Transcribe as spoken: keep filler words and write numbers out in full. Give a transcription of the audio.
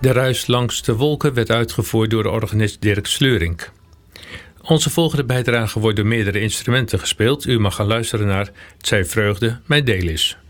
De Ruis langs de wolken werd uitgevoerd door de organist Dirk Sleurink. Onze volgende bijdrage wordt door meerdere instrumenten gespeeld. U mag gaan luisteren naar 'T zij vreugde mij deel is.